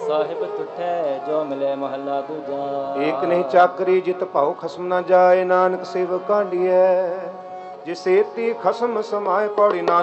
ਸਾਹਿਬ ਤੁਠੈ ਜੋ ਮਿਲੇ ਮਹੱਲਾ ਦੂਜਾ। ਏਕ ਨਹੀਂ ਚਾਕਰੀ ਜਿਤ ਭਾਉ ਖਸਮ ਨਾ ਜਾਏ, ਨਾਨਕ ਸੇਵਕ ਕਾਂਡੀਐ। ਜਿਸ ਏਤੀ ਖਸਮ ਸਮਾਏ ਪੌੜੀ ਨਾਨਕ